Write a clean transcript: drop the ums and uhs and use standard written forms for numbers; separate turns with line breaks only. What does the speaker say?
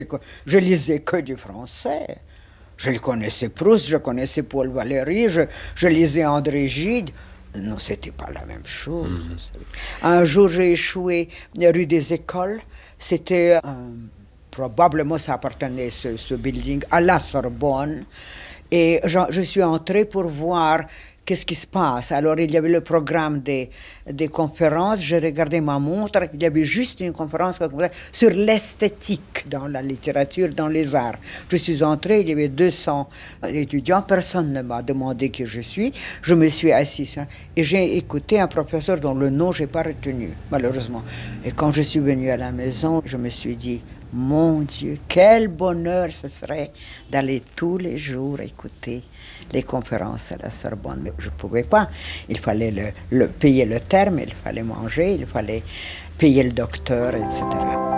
Je lisais que du français. Je connaissais Proust, je connaissais Paul Valéry, je lisais André Gide. Non, c'était pas la même chose. Un jour, j'ai échoué rue des Écoles. C'était probablement ça appartenait ce building à la Sorbonne. Et je suis entrée pour voir qu'est-ce qui se passe. Alors, il y avait le programme des conférences. J'ai regardé ma montre. Il y avait juste une conférence sur l'esthétique dans la littérature, dans les arts. Je suis entrée, il y avait 200 étudiants. Personne ne m'a demandé qui je suis. Je me suis assise et j'ai écouté un professeur dont le nom je n'ai pas retenu, malheureusement. Et quand je suis venue à la maison, je me suis dit, mon Dieu, quel bonheur ce serait d'aller tous les jours écouter les conférences à la Sorbonne. Mais je ne pouvais pas. Il fallait payer le terme, il fallait manger, il fallait payer le docteur, etc.